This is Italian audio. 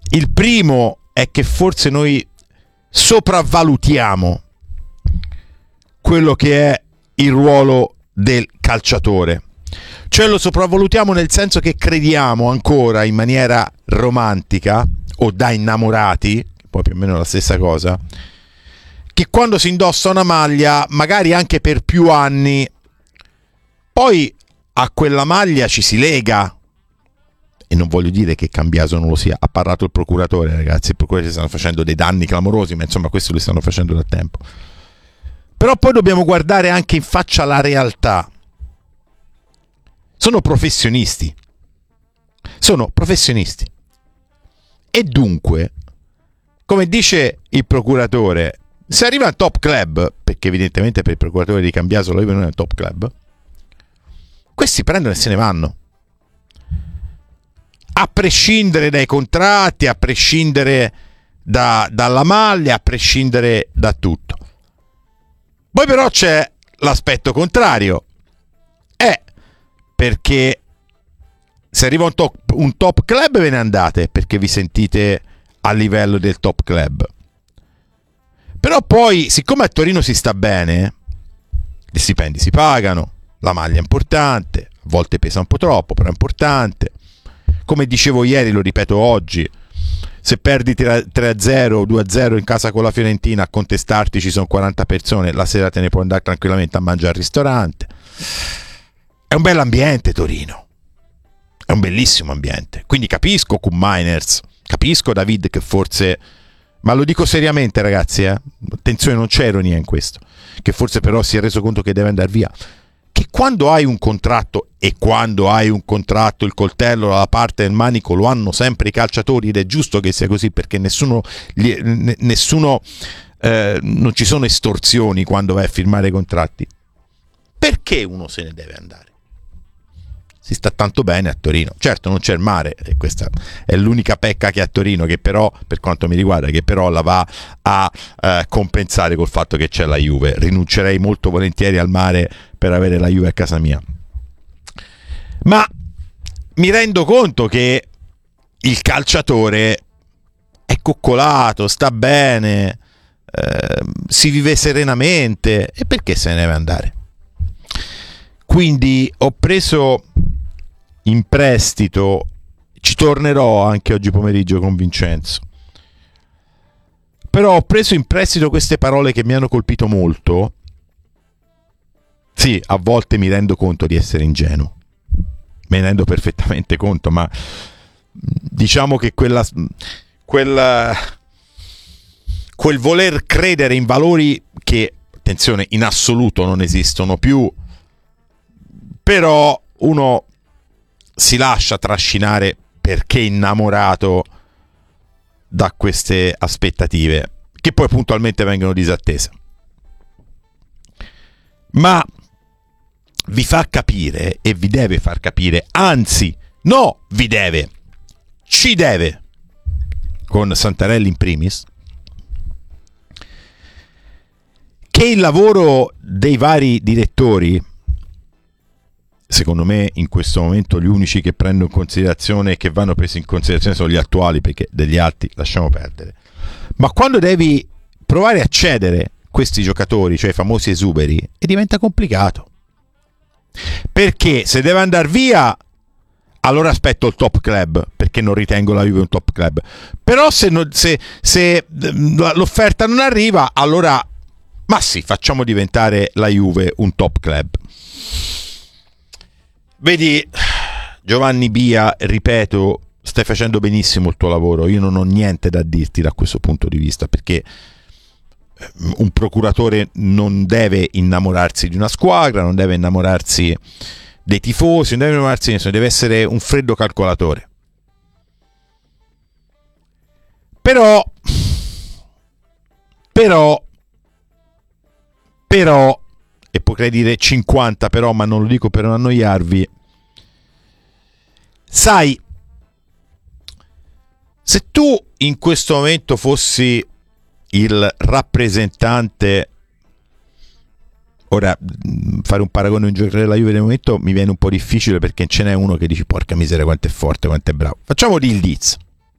Il primo è che forse noi sopravvalutiamo quello che è il ruolo del calciatore. Cioè lo sopravvalutiamo nel senso che crediamo ancora in maniera romantica o da innamorati, poi più o meno la stessa cosa, che quando si indossa una maglia, magari anche per più anni, poi a quella maglia ci si lega. E non voglio dire che Cambiaso non lo sia, ha parlato il procuratore, ragazzi, il procuratore stanno facendo dei danni clamorosi, ma insomma questo li stanno facendo da tempo. Però poi dobbiamo guardare anche in faccia la realtà. Sono professionisti. E dunque, come dice il procuratore, se arriva al top club, perché evidentemente per il procuratore di Cambiaso lo non è un top club, questi prendono e se ne vanno. A prescindere dai contratti, a prescindere dalla maglia, a prescindere da tutto. Poi però c'è l'aspetto contrario. Perché se arriva un top club ve ne andate, perché vi sentite a livello del top club. Però poi, siccome a Torino si sta bene, gli stipendi si pagano, la maglia è importante, a volte pesa un po' troppo, però è importante. Come dicevo ieri, lo ripeto oggi, se perdi 3-0 o 2-0 in casa con la Fiorentina, a contestarti ci sono 40 persone, la sera te ne puoi andare tranquillamente a mangiare al ristorante. È un bell'ambiente Torino, è un bellissimo ambiente, quindi capisco Cum Miners, capisco David che forse, ma lo dico seriamente ragazzi, attenzione, non c'è ironia in questo, che forse però si è reso conto che deve andare via, che quando hai un contratto, e quando hai un contratto il coltello dalla parte del manico lo hanno sempre i calciatori, ed è giusto che sia così, perché nessuno non ci sono estorsioni quando vai a firmare i contratti. Perché uno se ne deve andare? Si sta tanto bene a Torino, certo non c'è il mare, e questa è l'unica pecca che ha Torino, che però, per quanto mi riguarda, che però la va a compensare col fatto che c'è la Juve. Rinuncerei molto volentieri al mare per avere la Juve a casa mia, ma mi rendo conto che il calciatore è coccolato, sta bene, si vive serenamente, e perché se ne deve andare? Quindi ho preso in prestito, ci tornerò anche oggi pomeriggio con Vincenzo, però ho preso in prestito queste parole che mi hanno colpito molto. Sì, a volte mi rendo conto di essere ingenuo, me ne rendo perfettamente conto, ma diciamo che quel voler credere in valori che, attenzione, in assoluto non esistono più, però uno si lascia trascinare perché innamorato da queste aspettative che poi puntualmente vengono disattese. Ma vi fa capire, e vi deve far capire, anzi no, vi deve, ci deve, con Santarelli in primis, che il lavoro dei vari direttori, secondo me in questo momento gli unici che prendo in considerazione e che vanno presi in considerazione sono gli attuali, perché degli altri lasciamo perdere, ma quando devi provare a cedere questi giocatori, cioè i famosi esuberi, e diventa complicato, perché se deve andare via allora aspetto il top club, perché non ritengo la Juve un top club, però se l'offerta non arriva, allora ma sì, facciamo diventare la Juve un top club. Vedi, Giovanni Bia, ripeto, stai facendo benissimo il tuo lavoro, io non ho niente da dirti da questo punto di vista, perché un procuratore non deve innamorarsi di una squadra, non deve innamorarsi dei tifosi, non deve innamorarsi di nessuno, deve essere un freddo calcolatore. Però e potrei dire 50 però, ma non lo dico per non annoiarvi, sai, se tu in questo momento fossi il rappresentante, ora fare un paragone in giocatore della Juve nel momento mi viene un po' difficile, perché ce n'è uno che dici porca miseria quanto è forte, quanto è bravo, facciamo di Ildiz,